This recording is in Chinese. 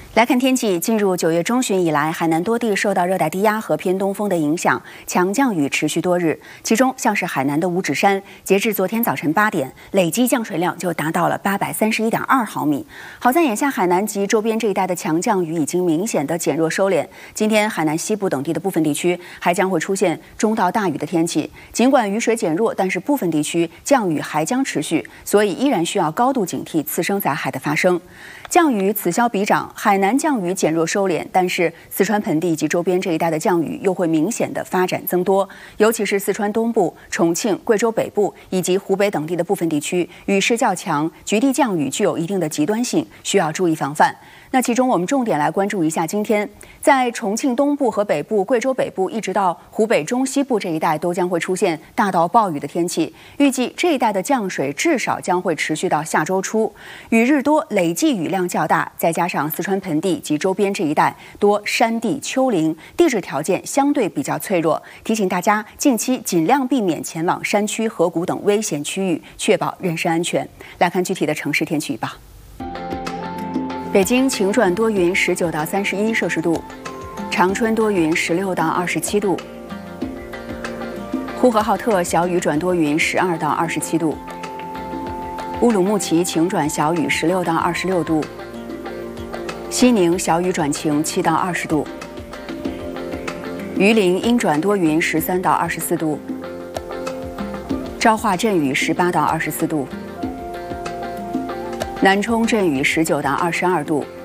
来看天气，进入9月中旬以来，海南多地受到热带低压和偏东风的影响，强降雨持续多日。其中，像是海南的五指山，截至昨天早晨8点，累计降水量就达到了831.2毫米。好在眼下海南及周边这一带的强降雨已经明显的减弱收敛。今天海南西部等地的部分地区还将会出现中到大雨的天气。尽管雨水减弱，但是部分地区降雨还将持续，所以依然需要高度警惕次生灾害的发生。降雨此消彼长，海南降雨减弱收敛，但是四川盆地及周边这一带的降雨又会明显的发展增多，尤其是四川东部、重庆、贵州北部以及湖北等地的部分地区，雨势较强，局地降雨具有一定的极端性，需要注意防范。那其中我们重点来关注一下，今天在重庆东部和北部、贵州北部一直到湖北中西部这一带都将会出现大到暴雨的天气，预计这一带的降水至少将会持续到下周初，雨日多，累计雨量较大，再加上四川盆地及周边这一带多山地丘陵，地质条件相对比较脆弱，提醒大家近期尽量避免前往山区、河谷等危险区域，确保人身安全。来看具体的城市天气预报。北京晴转多云，19到31摄氏度；长春多云，16到27度；呼和浩特小雨转多云，12到27度；乌鲁木齐晴转小雨，16到26度；西宁小雨转晴，7到20度；榆林阴转多云，13到24度；昭化阵雨，18到24度。南充阵雨19到22度，